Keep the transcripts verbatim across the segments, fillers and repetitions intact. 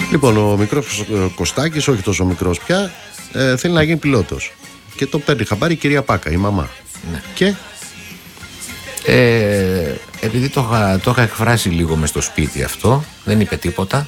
Λοιπόν, ο μικρός Κωστάκης, όχι τόσο μικρός πια, ε, θέλει να γίνει πιλότος. Και το παίρνει χαμπάρι η κυρία Πάκα, η μαμά. Ναι. Και. Ε, επειδή το είχα, το είχα εκφράσει λίγο μες στο σπίτι αυτό, δεν είπε τίποτα.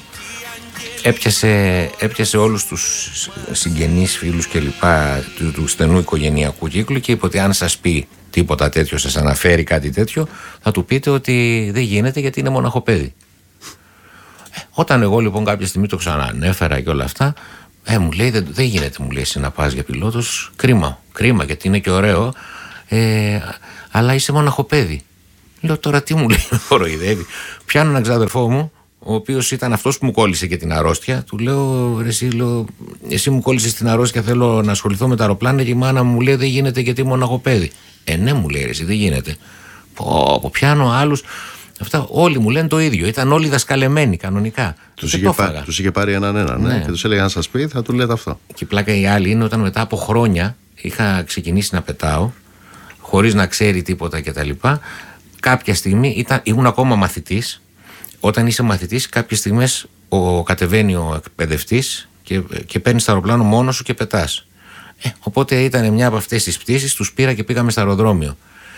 Έπιασε, έπιασε όλους τους συγγενείς, φίλους και λοιπά του, του στενού οικογενειακού κύκλου και είπε ότι αν σας πει τίποτα τέτοιο, σας αναφέρει κάτι τέτοιο, θα του πείτε ότι δεν γίνεται γιατί είναι μοναχοπέδι. Ε, όταν εγώ λοιπόν κάποια στιγμή το ξανανέφερα και όλα αυτά, ε, μου λέει δεν, δεν γίνεται, μου λέει, εσύ να πας για πιλότος, κρίμα, κρίμα γιατί είναι και ωραίο, ε, αλλά είσαι μοναχοπέδι. Λέω τώρα τι μου λέει, κοροϊδεύει. Πιάνω έναν ξάδερφό μου, ο οποίος ήταν αυτός που μου κόλλησε και την αρρώστια. Του λέω, ρε, εσύ, λέω, εσύ μου κόλλησες την αρρώστια, θέλω να ασχοληθώ με τα αεροπλάνα. Και η μάνα μου λέει δεν γίνεται γιατί μοναχοπέδι. Ε, ναι, μου λέει, ρε, εσύ, δεν γίνεται. Πω, πω, πιάνω άλλους. Αυτά όλοι μου λένε το ίδιο. Ήταν όλοι δασκαλεμένοι κανονικά. Τους είχε, πά, είχε πάρει έναν έναν, ναι, ναι. Και τους έλεγε αν σας πει θα του λέτε αυτό. Και η πλάκα η άλλη είναι όταν μετά από χρόνια είχα ξεκινήσει να πετάω, χωρίς να ξέρει τίποτα κτλ. Κάποια στιγμή ήταν, ήμουν ακόμα μαθητής. Όταν είσαι μαθητής, κάποιες στιγμές ο, κατεβαίνει ο εκπαιδευτής και, και παίρνεις το αεροπλάνο μόνος σου και πετάς. Ε, οπότε ήταν μια από αυτές τις πτήσεις, τους πήρα και πήγαμε στο αεροδρόμιο.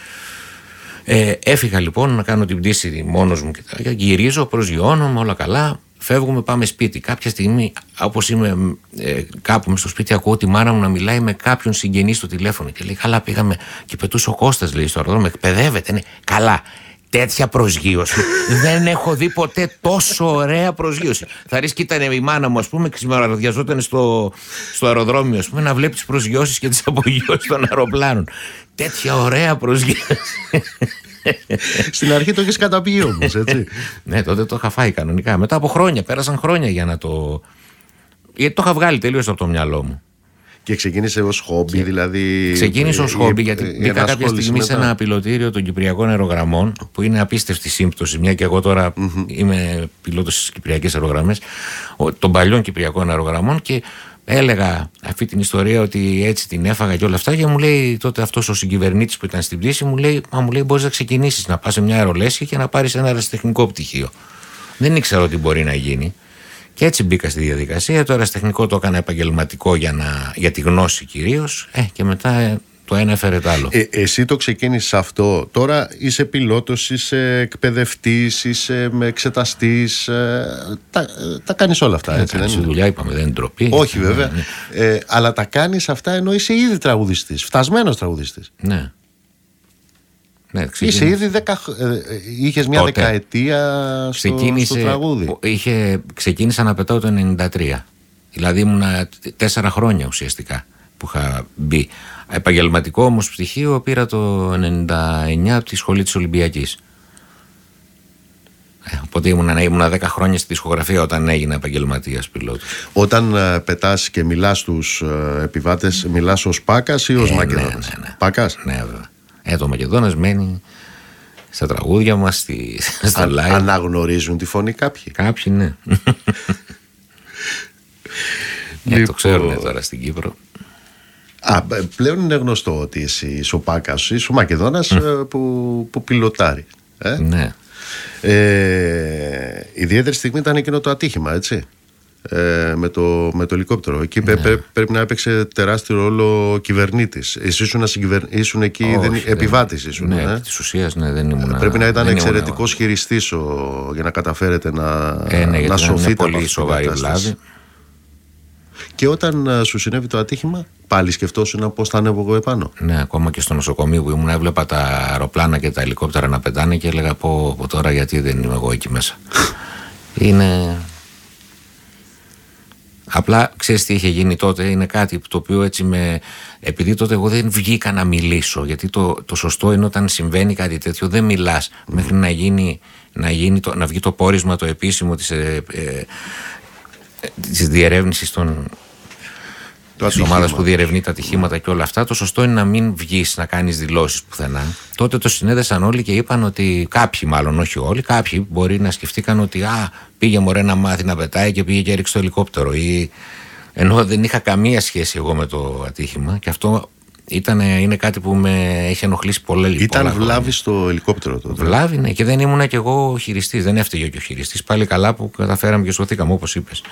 Ε, έφυγα λοιπόν να κάνω την πτήση μόνος μου και τα, γυρίζω, προσγειώνομαι, όλα καλά. Φεύγουμε, πάμε σπίτι. Κάποια στιγμή, όπως είμαι ε, κάπου μες στο σπίτι, ακούω τη μάνα μου να μιλάει με κάποιον συγγενή στο τηλέφωνο. Και λέει: καλά, πήγαμε και πετούσε ο Κώστας, λέει, στο αεροδρόμιο. Εκπαιδεύεται, ναι. Καλά. Τέτοια προσγείωση. Δεν έχω δει ποτέ τόσο ωραία προσγείωση. Θα ρίξει, ήταν η μάνα μου, ας πούμε, και ξημεραδιαζόταν στο, στο αεροδρόμιο, ας πούμε, να βλέπει τις προσγειώσεις και τις απογειώσεις των αεροπλάνων. Τέτοια ωραία προσγείωση. Στην αρχή το έχεις καταπιεί όμως, έτσι. Ναι, τότε το είχα φάει κανονικά. Μετά από χρόνια, πέρασαν χρόνια για να το. Γιατί το είχα βγάλει τελείως από το μυαλό μου. Και ξεκίνησε ως χόμπι, και δηλαδή. Ξεκίνησε ως χόμπι, γιατί μπήκα κάποια στιγμή μετά σε ένα πιλωτήριο των Κυπριακών Αερογραμμών, που είναι απίστευτη σύμπτωση, μια και εγώ τώρα mm-hmm. είμαι πιλότος στις Κυπριακές Αερογραμμές, των παλιών Κυπριακών Αερογραμμών, και έλεγα αυτή την ιστορία ότι έτσι την έφαγα και όλα αυτά. Και μου λέει τότε αυτός ο συγκυβερνήτης που ήταν στην πτήση, μου λέει: μα μου λέει, μπορείς να ξεκινήσεις να πας σε μια αερολέσχη και να πάρεις ένα αεραστεχνικό πτυχίο. Δεν ήξερα ότι μπορεί να γίνει. Και έτσι μπήκα στη διαδικασία. Το αεραστεχνικό το έκανα επαγγελματικό για, να, για τη γνώση κυρίως. Ε, και μετά ε, το ένα έφερε το άλλο. Ε, εσύ το ξεκίνησες αυτό. Τώρα είσαι πιλότος, είσαι εκπαιδευτής, είσαι εξεταστής. Ε, τα, τα κάνεις όλα αυτά, έτσι. Ε, δεν είναι δουλειά, είπαμε, δεν είναι ντροπή. Όχι, βέβαια. Ναι, ναι. Ε, αλλά τα κάνεις αυτά ενώ είσαι ήδη τραγουδιστής, φτασμένος τραγουδιστής. Ναι. Ναι, είσαι ήδη δεκα... είχες μια τότε δεκαετία στο, στο τραγούδι. Είχε... Ξεκίνησα να πετάω το ενενήντα τρία. Δηλαδή ήμουν τέσσερα χρόνια ουσιαστικά που είχα μπει. Επαγγελματικό όμως πτυχίο πήρα το ενενήντα εννιά από τη σχολή της Ολυμπιακής. Ε, οπότε ήμουν, ήμουν δέκα χρόνια στη δισκογραφία όταν έγινα επαγγελματίας πιλότος. Όταν ε, πετάς και μιλάς στους ε, επιβάτες, μιλάς ως Πάκας ή ως ε, Μακεδόνας? Ναι, ναι, ναι. Πάκας. Ναι, βέβαια. Ε, το Μακεδόνας μένει στα τραγούδια μας, στη, στα Α, live. Αναγνωρίζουν τη φωνή κάποιοι. Κάποιοι, ναι. Λοιπόν... ε, το ξέρουν τώρα στην Κύπρο. Α, πλέον είναι γνωστό ότι εσύ είσαι ο Πάκας, είσαι ο Μακεδόνας mm. που, που πιλοτάρει. Ε? Ναι. Ε, ιδιαίτερη στιγμή ήταν εκείνο το ατύχημα, έτσι. Ε, με, το, με το ελικόπτερο. Εκεί ναι. πρέ, πρέπει να έπαιξε τεράστιο ρόλο ο κυβερνήτης. Εσύ ήσουν, συγκυβερ... ήσουν εκεί, Όχι, δεν... επιβάτης ήσουν. Ναι, ε? της ουσίας ναι, δεν ήμουν. Πρέπει να ήταν εξαιρετικός χειριστής ο... για να καταφέρετε να, ε, ναι, να σωθείτε. Πολύ σοβαρή βλάβη. Και όταν σου συνέβη το ατύχημα, πάλι σκεφτόσουν πώς θα ανέβω εγώ επάνω? Ναι, ακόμα και στο νοσοκομείο που ήμουν, έβλεπα τα αεροπλάνα και τα ελικόπτερα να πετάνε και έλεγα πω, από τώρα γιατί δεν είμαι εγώ εκεί μέσα. Είναι. Απλά ξέρεις τι είχε γίνει τότε, είναι κάτι το οποίο έτσι με. Επειδή τότε εγώ δεν βγήκα να μιλήσω, γιατί το, το σωστό είναι όταν συμβαίνει κάτι τέτοιο δεν μιλάς mm. μέχρι να, γίνει, να, γίνει το, να βγει το πόρισμα το επίσημο της, ε, ε, της διερεύνησης των. Της ομάδας που διερευνεί τα ατυχήματα και όλα αυτά. Το σωστό είναι να μην βγεις να κάνεις δηλώσεις πουθενά. Τότε το συνέδεσαν όλοι και είπαν ότι κάποιοι, μάλλον όχι όλοι, κάποιοι μπορεί να σκεφτήκαν ότι α, πήγε μωρέ να μάθει να πετάει και πήγε και έριξε το ελικόπτερο. Ή... Ενώ δεν είχα καμία σχέση εγώ με το ατύχημα, και αυτό Ήταν, είναι κάτι που με έχει ενοχλήσει πολλά λεπτά. Ήταν βλάβη στο ελικόπτερο τότε. Βλάβη, ναι, και δεν ήμουν κι εγώ χειριστής. Δεν έφταιγε και ο χειριστής. Πάλι καλά που καταφέραμε και σωθήκαμε, όπως είπες.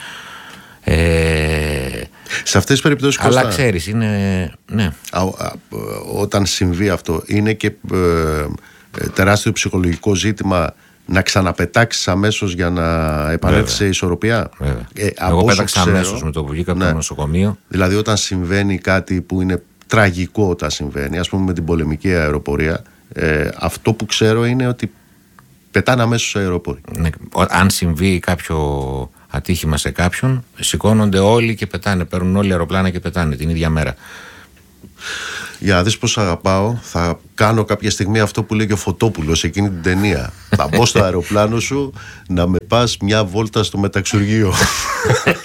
Ε... Σε αυτές τις περιπτώσεις, αλλά Κώστα, ξέρεις, είναι. Ναι. Α, α, όταν συμβεί αυτό, είναι και ε, ε, τεράστιο ψυχολογικό ζήτημα να ξαναπετάξεις αμέσως για να επανέλθεις σε ισορροπία. Ε, Εγώ πέταξα αμέσως με το που βγήκα από, ναι, το νοσοκομείο. Δηλαδή, όταν συμβαίνει κάτι που είναι τραγικό, όταν συμβαίνει, ας πούμε με την πολεμική αεροπορία, ε, αυτό που ξέρω είναι ότι πετάνε αμέσως αεροπόροι. Ναι, αν συμβεί κάποιο ατύχημα σε κάποιον, σηκώνονται όλοι και πετάνε. Παίρνουν όλοι αεροπλάνα και πετάνε την ίδια μέρα. Για να δεις πως αγαπάω, θα κάνω κάποια στιγμή αυτό που λέει και ο Φωτόπουλος εκείνη την ταινία. Θα μπω στο αεροπλάνο σου να με πας μια βόλτα στο μεταξουργείο.